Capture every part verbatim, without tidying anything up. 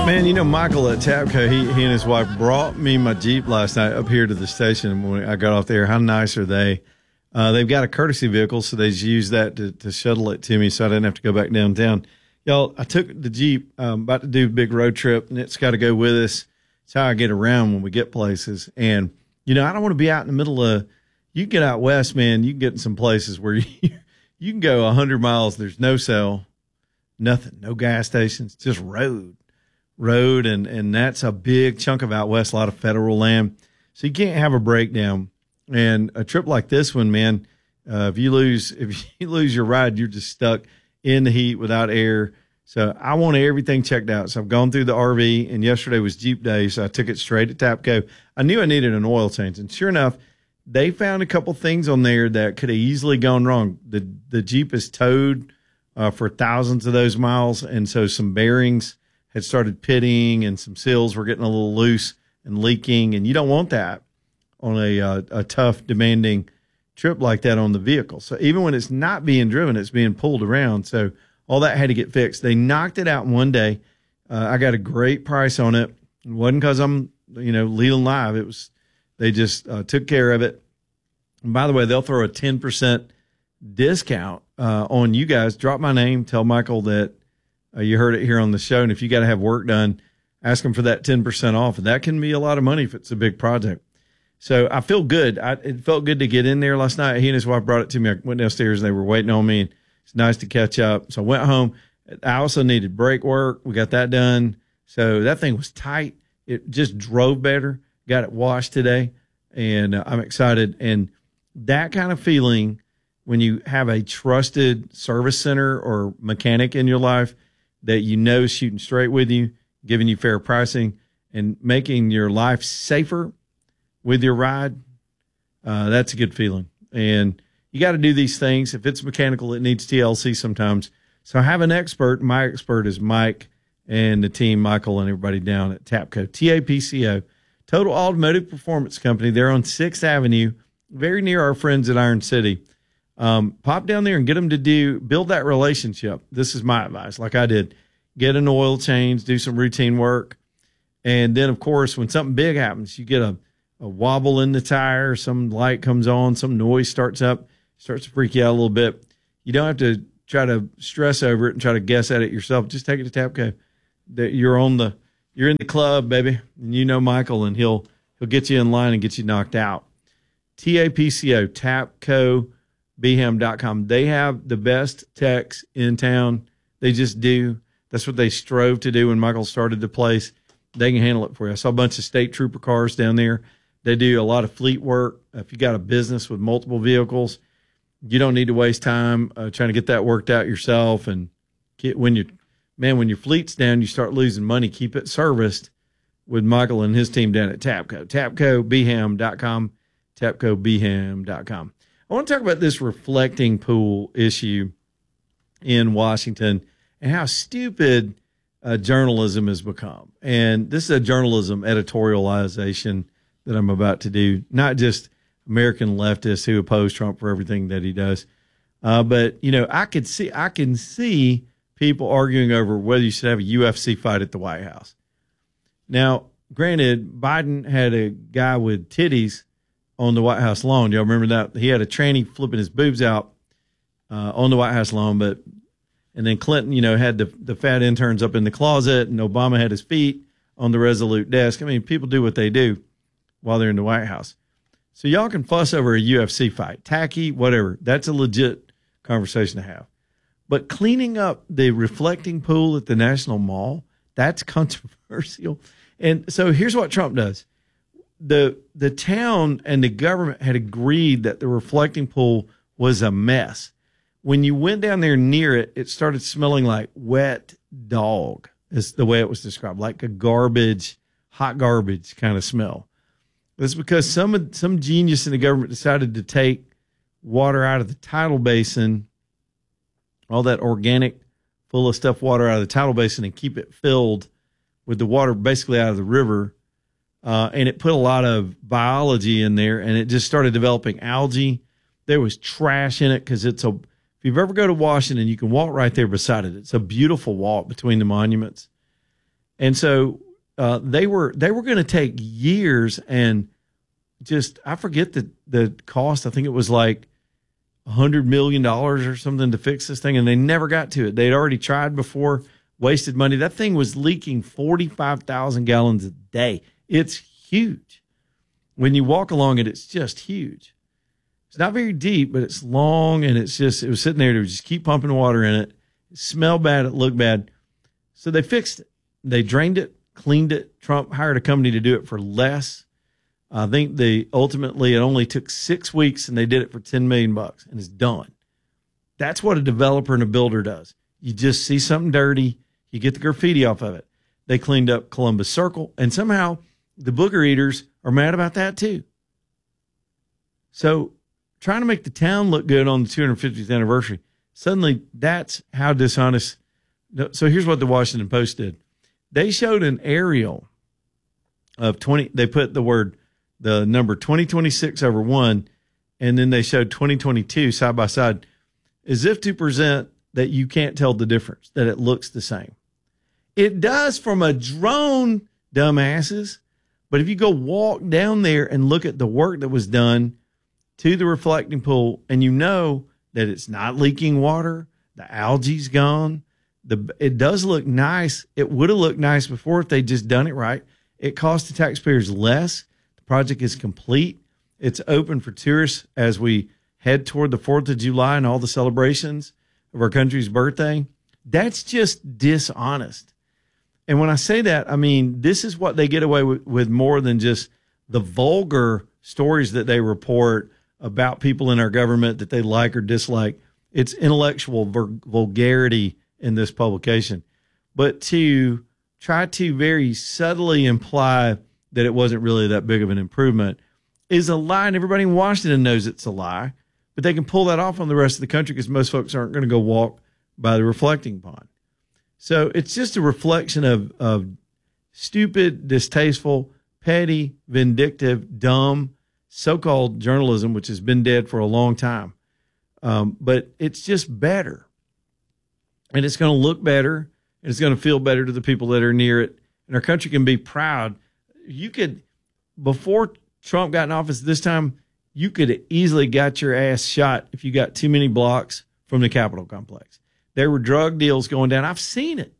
Man, you know, Michael at Tapco, he, he and his wife brought me my Jeep last night up here to the station when I got off there. How nice are they? Uh, they've got a courtesy vehicle, so they just used that to, to shuttle it to me so I didn't have to go back downtown. Y'all, I took the Jeep, um, about to do a big road trip, and it's got to go with us. It's how I get around when we get places. And, you know, I don't want to be out in the middle of, you get out west, man, you can get in some places where you, you can go one hundred miles, there's no cell, nothing, no gas stations, just road. road and and that's a big chunk of out west, a lot of federal land, so you can't have a breakdown. And a trip like this one, man, uh, if you lose if you lose your ride, you're just stuck in the heat without air. So I want everything checked out. So I've gone through the R V, and yesterday was Jeep day, so I took it straight to Tapco. I knew I needed an oil change, and sure enough, they found a couple things on there that could have easily gone wrong. The the Jeep is towed uh, for thousands of those miles, and so some bearings had started pitting, and some seals were getting a little loose and leaking, and you don't want that on a uh, a tough, demanding trip like that on the vehicle. So even when it's not being driven, it's being pulled around. So all that had to get fixed. They knocked it out in one day. Uh, I got a great price on it. It wasn't because I'm, you know, leading live. It was, they just uh, took care of it. And by the way, they'll throw a ten percent discount uh, on you guys. Drop my name. Tell Michael that Uh, you heard it here on the show, and if you got to have work done, ask them for that ten percent off, and that can be a lot of money if it's a big project. So I feel good. I, it felt good to get in there last night. He and his wife brought it to me. I went downstairs, and they were waiting on me, and it's nice to catch up. So I went home. I also needed brake work. We got that done. So that thing was tight. It just drove better. Got it washed today, and uh, I'm excited. And that kind of feeling when you have a trusted service center or mechanic in your life that you know is shooting straight with you, giving you fair pricing, and making your life safer with your ride, uh, that's a good feeling. And you got to do these things. If it's mechanical, it needs T L C sometimes. So I have an expert. My expert is Mike and the team, Michael and everybody down at Tapco, T A P C O, Total Automotive Performance Company. They're on sixth Avenue, very near our friends at Iron City. Um, pop down there and get them to do, build that relationship. This is my advice, like I did. Get an oil change, do some routine work. And then, of course, when something big happens, you get a, a wobble in the tire, some light comes on, some noise starts up, starts to freak you out a little bit. You don't have to try to stress over it and try to guess at it yourself. Just take it to Tapco. That you're on the, you're in the club, baby. And you know Michael, and he'll, he'll get you in line and get you knocked out. T A P C O, Tapco. B H A M dot com. They have the best techs in town. They just do. That's what they strove to do when Michael started the place. They can handle it for you. I saw a bunch of state trooper cars down there. They do a lot of fleet work. If you got a business with multiple vehicles, you don't need to waste time uh, trying to get that worked out yourself. And get, when you, man, when your fleet's down, you start losing money. Keep it serviced with Michael and his team down at Tapco. Tapco B H A M dot com. Tapco B H A M dot com. I want to talk about this reflecting pool issue in Washington and how stupid uh, journalism has become. And this is a journalism editorialization that I'm about to do, not just American leftists who oppose Trump for everything that he does. Uh, but, you know, I could see, I can see people arguing over whether you should have a U F C fight at the White House. Now, granted, Biden had a guy with titties on the White House lawn. Y'all remember that? He had a tranny flipping his boobs out uh, on the White House lawn, but and then Clinton, you know, had the the fat interns up in the closet, and Obama had his feet on the Resolute desk. I mean, people do what they do while they're in the White House. So y'all can fuss over a U F C fight, tacky, whatever. That's a legit conversation to have. But cleaning up the reflecting pool at the National Mall, that's controversial. And so here's what Trump does. The the town and the government had agreed that the reflecting pool was a mess. When you went down there near it, it started smelling like wet dog, is the way it was described, like a garbage, hot garbage kind of smell. It's because some some genius in the government decided to take water out of the tidal basin, all that organic, full of stuff water out of the tidal basin, and keep it filled with the water basically out of the river. Uh, and it put a lot of biology in there, and it just started developing algae. There was trash in it because it's a, if you've ever go to Washington, you can walk right there beside it. It's a beautiful walk between the monuments. And so uh, they were they were going to take years and just, I forget the, the cost. I think it was like one hundred million dollars or something to fix this thing, and they never got to it. They'd already tried before, wasted money. That thing was leaking forty-five thousand gallons a day. It's huge. When you walk along it, it's just huge. It's not very deep, but it's long, and it's just, it was sitting there to just keep pumping water in it. It smelled bad. It looked bad. So they fixed it. They drained it, cleaned it. Trump hired a company to do it for less. I think they ultimately, it only took six weeks and they did it for ten million bucks, and it's done. That's what a developer and a builder does. You just see something dirty, you get the graffiti off of it. They cleaned up Columbus Circle, and somehow the booger eaters are mad about that too. So trying to make the town look good on the two hundred fiftieth anniversary, suddenly that's how dishonest. So here's what the Washington Post did. They showed an aerial of twenty, they put the word, the number twenty twenty-six over one, and then they showed twenty twenty-two side by side, as if to present that you can't tell the difference, that it looks the same. It does from a drone, dumbasses. But if you go walk down there and look at the work that was done to the reflecting pool, and you know that it's not leaking water, the algae's gone, the it does look nice. It would have looked nice before if they just done it right. It cost the taxpayers less. The project is complete. It's open for tourists as we head toward the fourth of July and all the celebrations of our country's birthday. That's just dishonest. And when I say that, I mean, this is what they get away with, with more than just the vulgar stories that they report about people in our government that they like or dislike. It's intellectual vulgarity in this publication. But to try to very subtly imply that it wasn't really that big of an improvement is a lie, and everybody in Washington knows it's a lie. But they can pull that off on the rest of the country because most folks aren't going to go walk by the reflecting pond. So it's just a reflection of, of stupid, distasteful, petty, vindictive, dumb, so-called journalism, which has been dead for a long time. Um, but it's just better. And it's going to look better, and it's going to feel better to the people that are near it. And our country can be proud. You could, before Trump got in office this time, you could easily got your ass shot if you got too many blocks from the Capitol complex. There were drug deals going down. I've seen it.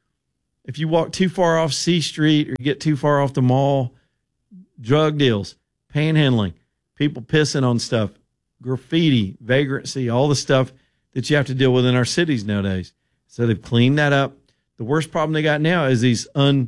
If you walk too far off C Street or get too far off the mall, drug deals, panhandling, people pissing on stuff, graffiti, vagrancy, all the stuff that you have to deal with in our cities nowadays. So they've cleaned that up. The worst problem they got now is these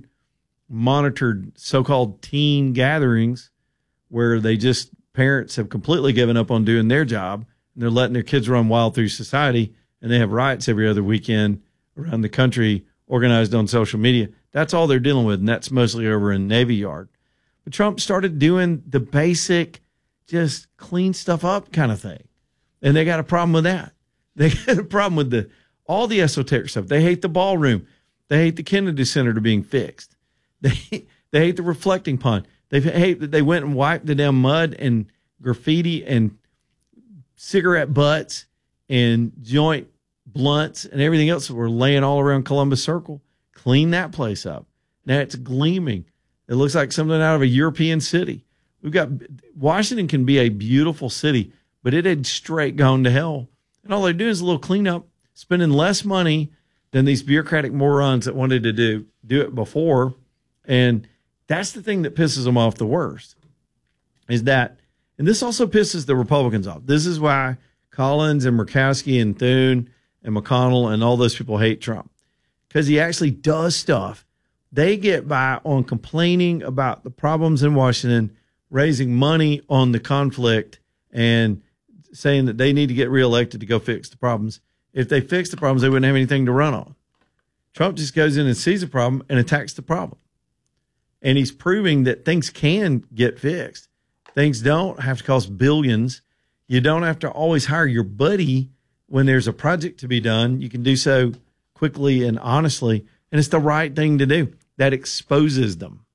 unmonitored so-called teen gatherings where they just, parents have completely given up on doing their job, and they're letting their kids run wild through society. And they have riots every other weekend around the country organized on social media. That's all they're dealing with, and that's mostly over in Navy Yard. But Trump started doing the basic, just clean stuff up kind of thing. And they got a problem with that. They got a problem with the all the esoteric stuff. They hate the ballroom. They hate the Kennedy Center being fixed. They they hate the reflecting pond. They hate that they went and wiped the damn mud and graffiti and cigarette butts and joint blunts and everything else that were laying all around Columbus Circle. Clean that place up. Now it's gleaming. It looks like something out of a European city. We've got Washington can be a beautiful city, but it had straight gone to hell. And all they're doing is a little cleanup, spending less money than these bureaucratic morons that wanted to do do it before. And that's the thing that pisses them off the worst. Is that, and this also pisses the Republicans off. This is why Collins and Murkowski and Thune and McConnell and all those people hate Trump, because he actually does stuff. They get by on complaining about the problems in Washington, raising money on the conflict, and saying that they need to get reelected to go fix the problems. If they fix the problems, they wouldn't have anything to run on. Trump just goes in and sees a problem and attacks the problem. And he's proving that things can get fixed. Things don't have to cost billions. You don't have to always hire your buddy when there's a project to be done. You can do so quickly and honestly, and it's the right thing to do. That exposes them.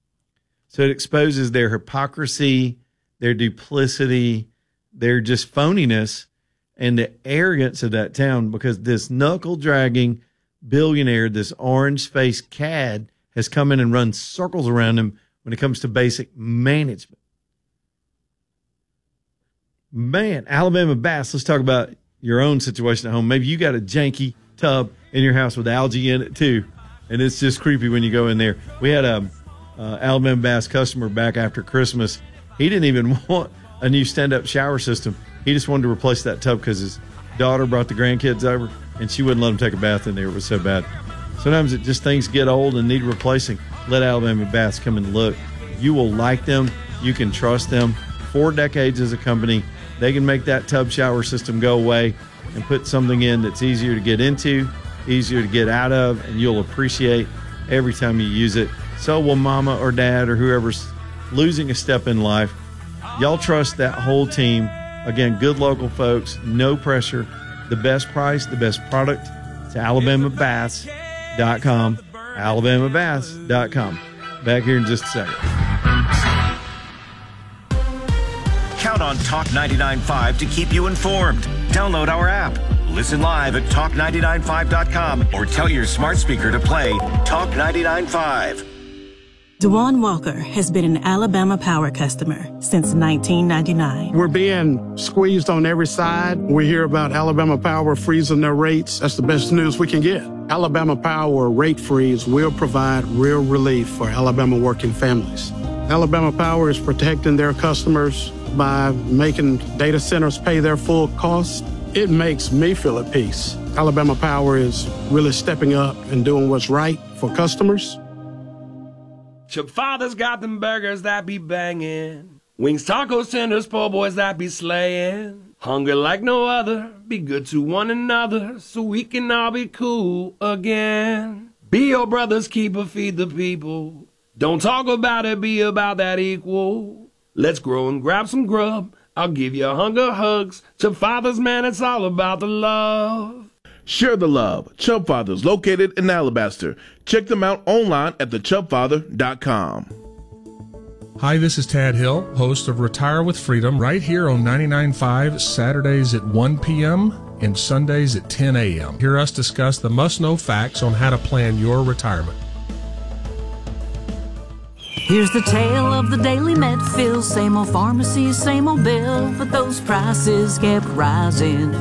So it exposes their hypocrisy, their duplicity, their just phoniness, and the arrogance of that town, because this knuckle-dragging billionaire, this orange-faced cad, has come in and run circles around him when it comes to basic management. Man, Alabama Bass, let's talk about your own situation at home. Maybe you got a janky tub in your house with algae in it too, and it's just creepy when you go in there. We had a uh, Alabama Bass customer back after Christmas. He didn't even want a new stand-up shower system. He just wanted to replace that tub because his daughter brought the grandkids over, and she wouldn't let him take a bath in there. It was so bad. Sometimes it just things get old and need replacing. Let Alabama Bass come and look. You will like them. You can trust them. Four decades as a company, they can make that tub shower system go away and put something in that's easier to get into, easier to get out of, and you'll appreciate every time you use it. So will mama or dad or whoever's losing a step in life. Y'all trust that whole team. Again, good local folks, no pressure, the best price, the best product. It's alabama bass dot com, alabama bass dot com. Back here in just a second. Count on Talk ninety-nine point five to keep you informed. Download our app. Listen live at talk nine nine five dot com or tell your smart speaker to play Talk ninety-nine point five. Dewan Walker has been an Alabama Power customer since nineteen ninety-nine. We're being squeezed on every side. We hear about Alabama Power freezing their rates. That's the best news we can get. Alabama Power rate freeze will provide real relief for Alabama working families. Alabama Power is protecting their customers by making data centers pay their full cost. It makes me feel at peace. Alabama Power is really stepping up and doing what's right for customers. Chuck Father's got them burgers that be banging. Wings, tacos, tenders, po' boys that be slaying. Hungry like no other, be good to one another so we can all be cool again. Be your brother's keeper, feed the people. Don't talk about it, be about that equal. Let's grow and grab some grub. I'll give you hunger hugs. Chuck Father's, man, it's all about the love. Share the love. Chubb Fathers, located in Alabaster. Check them out online at the chubb father dot com. Hi, this is Tad Hill, host of Retire with Freedom, right here on ninety-nine point five, Saturdays at one p.m. and Sundays at ten a.m. Hear us discuss the must-know facts on how to plan your retirement. Here's the tale of the daily Medfield. Same old pharmacy, same old bill, but those prices kept rising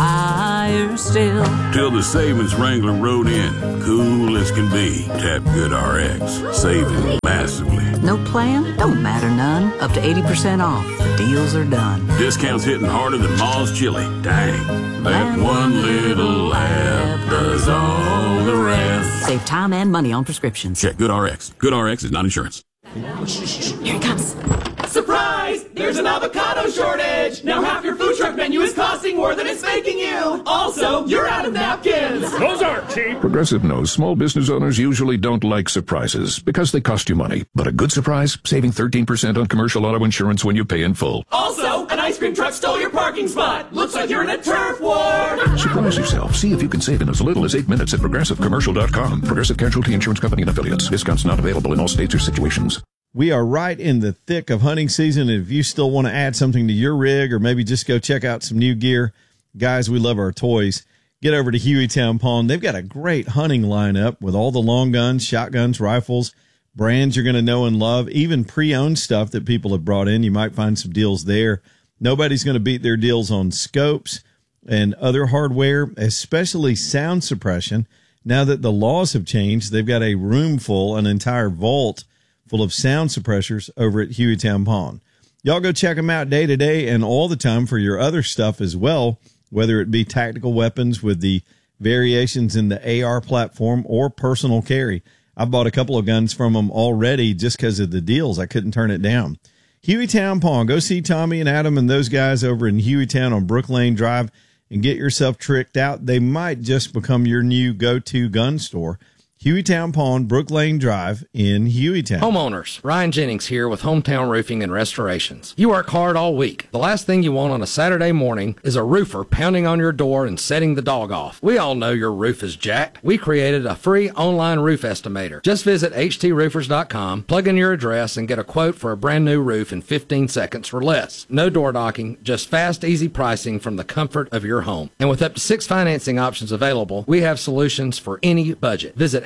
higher still. Till the savings wrangler rode in, cool as can be. Tap Good R X, saving massively. No plan? Don't matter none. Up to eighty percent off. The deals are done. Discounts hitting harder than Ma's chili. Dang. That one little app does all the rest. Save time and money on prescriptions. Check Good R X. Good R X is not insurance. Here it comes. Surprise! There's an avocado shortage! Now half your food truck menu is costing more than it's making you! Also, you're out of napkins! Those aren't cheap! Progressive knows small business owners usually don't like surprises because they cost you money. But a good surprise? Saving thirteen percent on commercial auto insurance when you pay in full. Also, an ice cream truck stole your parking spot! Looks like you're in a turf war! Surprise yourself. See if you can save in as little as eight minutes at progressive commercial dot com. Progressive Casualty Insurance Company and Affiliates. Discounts not available in all states or situations. We are right in the thick of hunting season. And if you still want to add something to your rig or maybe just go check out some new gear, guys, we love our toys. Get over to Hueytown Pawn. They've got a great hunting lineup with all the long guns, shotguns, rifles, brands you're going to know and love, even pre-owned stuff that people have brought in. You might find some deals there. Nobody's going to beat their deals on scopes and other hardware, especially sound suppression. Now that the laws have changed, they've got a room full, an entire vault full of sound suppressors over at Hueytown Pawn. Y'all go check them out day to day and all the time for your other stuff as well, whether it be tactical weapons with the variations in the A R platform or personal carry. I bought a couple of guns from them already just because of the deals. I couldn't turn it down. Hueytown Pawn. Go see Tommy and Adam and those guys over in Hueytown on Brook Lane Drive and get yourself tricked out. They might just become your new go-to gun store. Hueytown Pawn, Brook Lane Drive in Hueytown. Homeowners, Ryan Jennings here with Hometown Roofing and Restorations. You work hard all week. The last thing you want on a Saturday morning is a roofer pounding on your door and setting the dog off. We all know your roof is jacked. We created a free online roof estimator. Just visit h t roofers dot com, plug in your address, and get a quote for a brand new roof in fifteen seconds or less. No door knocking, just fast, easy pricing from the comfort of your home. And with up to six financing options available, we have solutions for any budget. Visit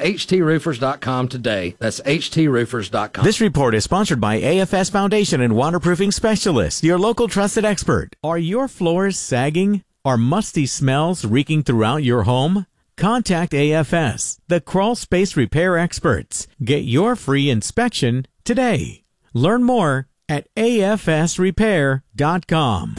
H T roofers dot com today. That's H T roofers dot com. This report is sponsored by A F S Foundation and Waterproofing Specialists, your local trusted expert. Are your floors sagging? Are musty smells reeking throughout your home? Contact A F S, the crawl space repair experts. Get your free inspection today. Learn more at A F S repair dot com.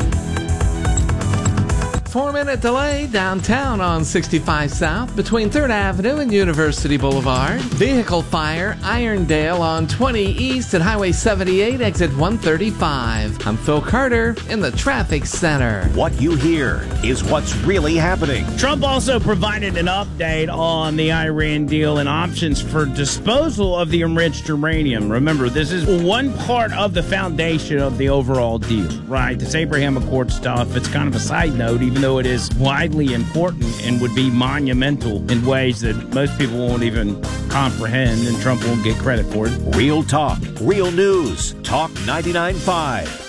Four-minute delay downtown on sixty-five South between third Avenue and University Boulevard. Vehicle fire, Irondale on twenty East at Highway seventy-eight, exit one thirty-five. I'm Phil Carter in the traffic center. What you hear is what's really happening. Trump also provided an update on the Iran deal and options for disposal of the enriched uranium. Remember, this is one part of the foundation of the overall deal, right? This Abraham Accord stuff, it's kind of a side note, even though it is widely important and would be monumental in ways that most people won't even comprehend, and Trump won't get credit for it. Real talk, real news. Talk ninety-nine point five.